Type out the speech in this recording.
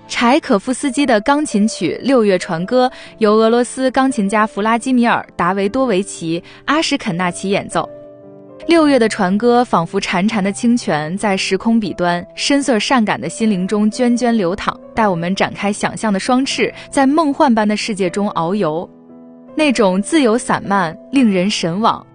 柴可夫斯基的钢琴曲《六月船歌》由俄罗斯钢琴家弗拉基米尔·达维多维奇·阿什肯纳奇演奏。六月的船歌仿佛潺潺的清泉，在时空彼端深邃善感的心灵中涓涓流淌，带我们展开想象的双翅，在梦幻般的世界中遨游。那种自由散漫，令人神往，